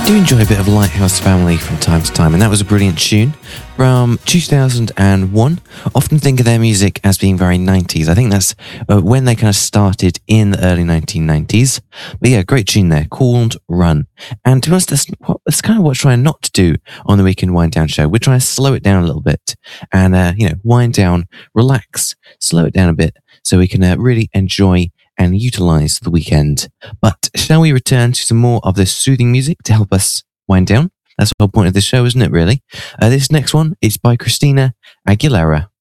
do enjoy a bit of Lighthouse Family from time to time, and that was a brilliant tune from 2001. Often think of their music as being very 90s. I think that's when they kind of started in the early 1990s. But yeah, great tune there, called Run. And to us, that's kind of what we're trying not to do on the Weekend Wind Down show. We're trying to slow it down a little bit and, wind down, relax, slow it down a bit so we can really enjoy and utilize the weekend. But shall we return to some more of this soothing music to help us wind down? That's the whole point of this show, isn't it, really? This next one is by Christina Aguilera.